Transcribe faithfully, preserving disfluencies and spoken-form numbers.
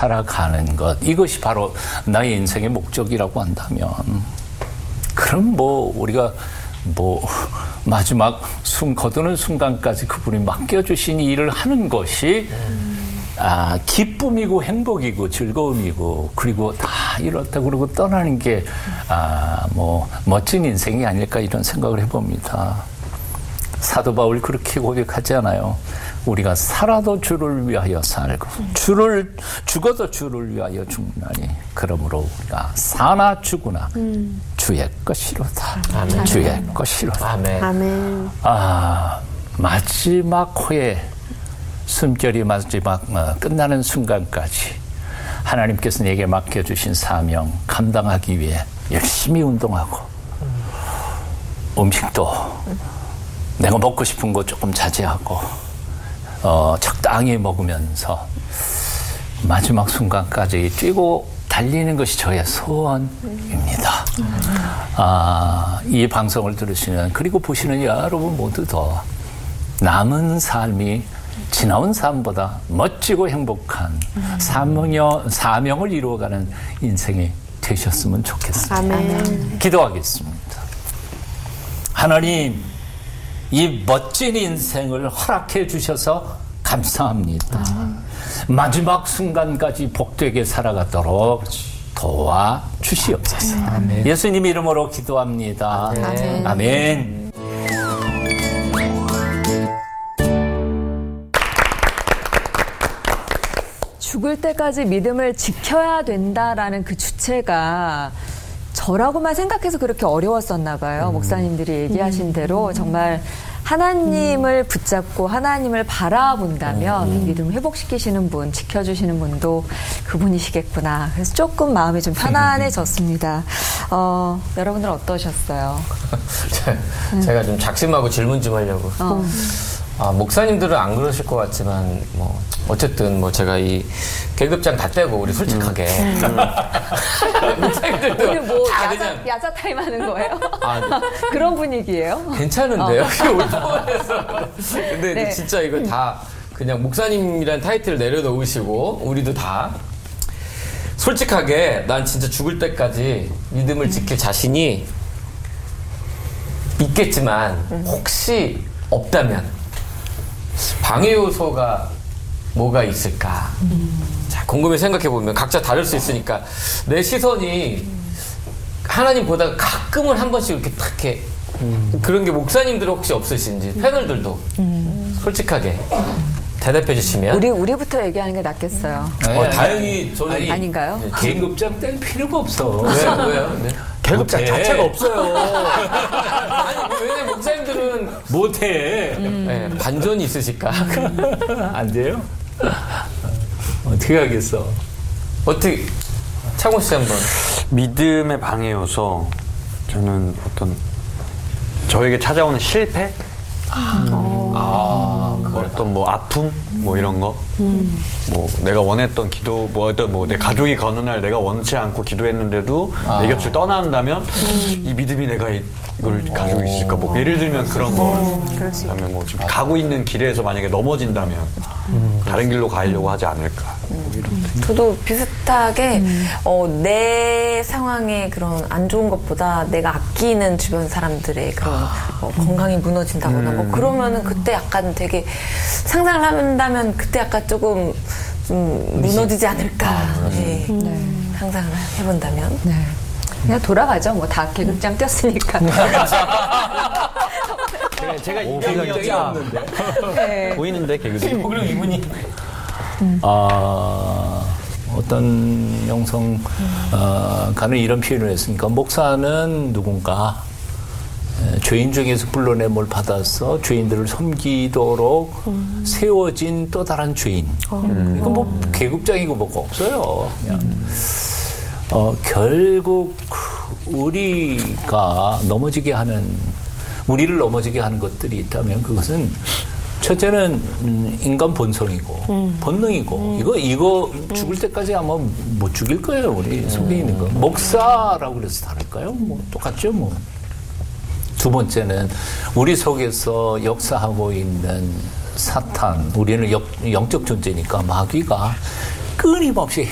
살아가는 것, 이것이 바로 나의 인생의 목적이라고 한다면, 그럼 뭐 우리가 뭐 마지막 숨 거두는 순간까지 그분이 맡겨주신 일을 하는 것이 아, 기쁨이고 행복이고 즐거움이고 그리고 다 이렇다 그러고 떠나는 게 아, 뭐 멋진 인생이 아닐까 이런 생각을 해봅니다. 사도 바울이 그렇게 고백하지 않아요? 우리가 살아도 주를 위하여 살고 주를 죽어도 주를 위하여 죽나니 그러므로 우리가 사나 죽으나 음. 주의 것이로다. 아멘. 주의 것이로다. 아멘. 아멘. 아, 마지막 호에 숨결이 마지막 어, 끝나는 순간까지 하나님께서 내게 맡겨주신 사명 감당하기 위해 열심히 운동하고 음식도 내가 먹고 싶은 거 조금 자제하고 어, 적당히 먹으면서 마지막 순간까지 뛰고 달리는 것이 저의 소원입니다. 아, 이 방송을 들으시는 그리고 보시는 여러분 모두도 남은 삶이 지나온 삶보다 멋지고 행복한 사명, 사명을 이루어가는 인생이 되셨으면 좋겠습니다. 아멘. 기도하겠습니다. 하나님, 이 멋진 인생을 허락해 주셔서 감사합니다. 아. 마지막 순간까지 복되게 살아가도록 도와 주시옵소서. 아멘. 예수님 이름으로 기도합니다. 아멘. 아멘. 죽을 때까지 믿음을 지켜야 된다라는 그 주체가 저라고만 생각해서 그렇게 어려웠었나 봐요. 음. 목사님들이 얘기하신 음. 대로 정말 하나님을 음. 붙잡고 하나님을 바라본다면 음. 믿음을 회복시키시는 분, 지켜주시는 분도 그분이시겠구나. 그래서 조금 마음이 좀 편안해졌습니다. 어, 여러분들 어떠셨어요? 제가 좀 작심하고 질문 좀 하려고. 어. 아, 목사님들은 안 그러실 것 같지만, 뭐, 어쨌든, 뭐, 제가 이, 계급장 다 떼고, 우리 솔직하게. 음. 목사님들도. 우리 뭐, 다 야자, 그냥. 야자 타임 하는 거예요? 아, 네. 그런 분위기예요? 괜찮은데요? 올드보에서. 근데 네. 진짜 이거 다 그냥 목사님이라는 타이틀을 내려놓으시고, 우리도 다. 솔직하게, 난 진짜 죽을 때까지 믿음을 지킬 자신이 있겠지만, 혹시 없다면, 방해 요소가 뭐가 있을까? 음. 자, 곰곰이 생각해보면 각자 다를 수 있으니까 내 시선이 하나님 보다가 가끔은 한 번씩 이렇게 탁 이렇게 음. 그런 게 목사님들 혹시 없으신지 패널들도 음. 솔직하게 대답해 주시면 우리, 우리부터 얘기하는 게 낫겠어요. 네. 어, 다행히 저는 아니, 아닌가요? 네, 계급장 뗄 필요가 없어. 왜요? 왜요? 네. 계급장 자체가 없어요. 아니, 왜냐면 목사님들은 못해. 음. 네, 반전이 있으실까? 안 돼요? 어떻게 하겠어? 어떻게, 창호 씨 한번. 믿음의 방해 요소, 저는 어떤, 저에게 찾아오는 실패? 아, 아 어떤 뭐 아픔? 뭐 이런 거? 음. 뭐 내가 원했던 기도, 뭐 어떤 뭐 내 가족이 어느 날 내가 원치 않고 기도했는데도 아. 내 곁을 떠난다면 음. 이 믿음이 내가 이걸 음. 가지고 있을까? 뭐 예를 들면 그런 거. 그다음에 뭐 지금 가고 있는 길에서 만약에 넘어진다면 음. 다른 길로 가려고 하지 않을까? 음. 저도 비슷하게 음. 어, 내 상황에 그런 안 좋은 것보다 내가 아끼는 주변 사람들의 그런 아. 어, 건강이 무너진다거나 음. 뭐 그러면은 그때 약간 되게 상상을 한다면 그때 약간 조금 좀 무너지지 않을까 아, 네. 음. 네. 상상을 해본다면 네. 그냥 돌아가죠. 뭐 다 계급장 꼈으니까. 제가, 제가 개그장이 없는데 네. 보이는데 개그장이. 어, 그럼 이분이 음. 아, 어떤 영성 어, 가는 이런 표현을 했으니까 목사는 누군가 죄인 중에서 불러냄을 받아서 죄인들을 섬기도록 음. 세워진 또 다른 죄인. 음. 이거 뭐 계급장이고 뭐가 없어요. 그냥 음. 어, 결국 우리가 넘어지게 하는 우리를 넘어지게 하는 것들이 있다면 그것은 첫째는 인간 본성이고 음. 본능이고 음. 이거 이거 죽을 때까지 아마 못 죽일 거예요. 우리 속에 있는 거. 목사라고 그래서 다를까요? 뭐 똑같죠 뭐. 두 번째는 우리 속에서 역사하고 있는 사탄, 우리는 역, 영적 존재니까 마귀가 끊임없이